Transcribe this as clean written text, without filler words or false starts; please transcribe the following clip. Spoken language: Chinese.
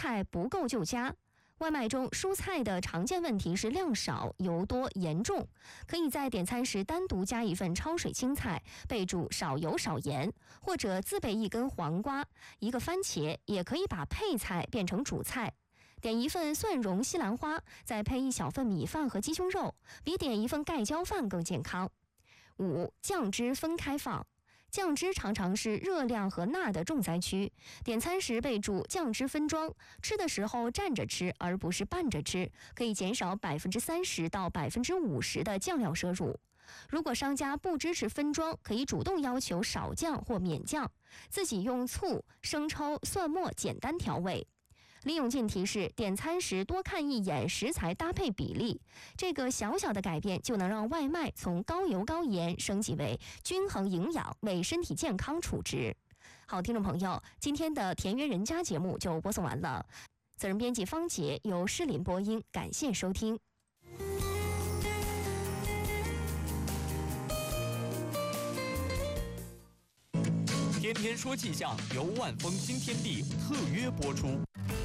菜不够就加。外卖中蔬菜的常见问题是量少、油多、盐重，可以在点餐时单独加一份焯水青菜，备注少油少盐，或者自备一根黄瓜、一个番茄，也可以把配菜变成主菜。点一份蒜蓉西兰花，再配一小份米饭和鸡胸肉，比点一份盖浇饭更健康。5. 酱汁分开放。酱汁常常是热量和钠的重灾区，点餐时备注酱汁分装，吃的时候蘸着吃，而不是拌着吃，可以减少30%到50%的酱料摄入。如果商家不支持分装，可以主动要求少酱或免酱，自己用醋、生抽、蒜末简单调味。李永进提示，点餐时多看一眼食材搭配比例，这个小小的改变就能让外卖从高油高盐升级为均衡营养，为身体健康储值。好，听众朋友，今天的田园人家节目就播送完了，责任编辑方杰，由诗林播音，感谢收听。 天天说气象由万丰新天地特约播出。